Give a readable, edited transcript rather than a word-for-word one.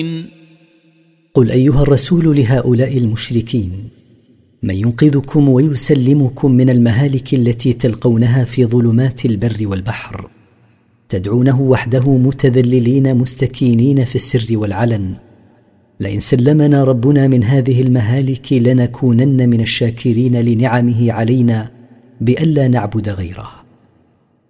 قل أيها الرسول لهؤلاء المشركين: من ينقذكم ويسلمكم من المهالك التي تلقونها في ظلمات البر والبحر؟ تدعونه وحده متذللين مستكينين في السر والعلن. لئن سلمنا ربنا من هذه المهالك لنكونن من الشاكرين لنعمه علينا بألا نعبد غيره.